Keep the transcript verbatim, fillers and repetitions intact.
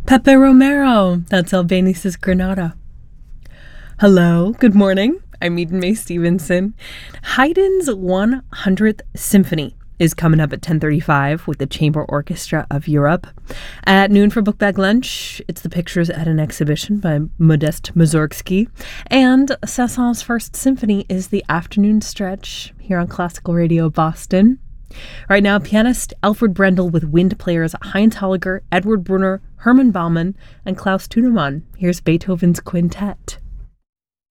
Pepe Romero, that's Albani's Granada. Hello, good morning. I'm Eden Mae Stevenson. Haydn's one hundredth Symphony is coming up at ten thirty-five with the Chamber Orchestra of Europe. At noon for Book Bag Lunch, it's the pictures at an exhibition by Modest Mussorgsky. And Saint-Saëns' First Symphony is the afternoon stretch here on Classical Radio Boston. Right now, pianist Alfred Brendel with wind players Heinz Holliger, Edward Brunner, Hermann Baumann, and Klaus Tunemann. Here's Beethoven's Quintet.